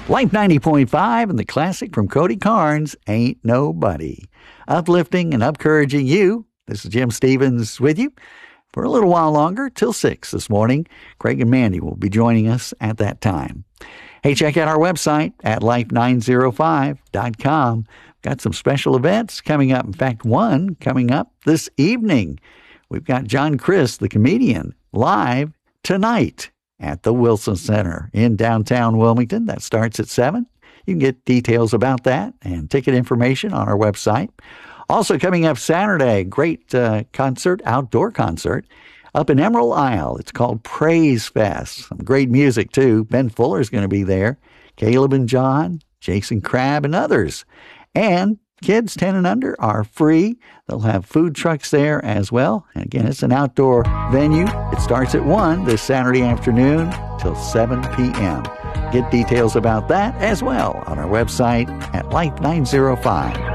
Life 90.5 and the classic from Cody Carnes, Ain't Nobody. Uplifting and encouraging you. This is Jim Stevens with you for a little while longer, till 6 this morning. Craig and Mandy will be joining us at that time. Hey, check out our website at life905.com. Got some special events coming up. In fact, one coming up this evening. We've got John Crist, the comedian, live tonight at the Wilson Center in downtown Wilmington. That starts at 7. You can get details about that and ticket information on our website. Also coming up Saturday, great concert, outdoor concert, up in Emerald Isle. It's called Praise Fest. Some great music, too. Ben Fuller is going to be there. Caleb and John, Jason Crabb, and others. And kids 10 and under are free. They'll have food trucks there as well. And again, it's an outdoor venue. It starts at 1 this Saturday afternoon till 7 p.m. Get details about that as well on our website at Life 905.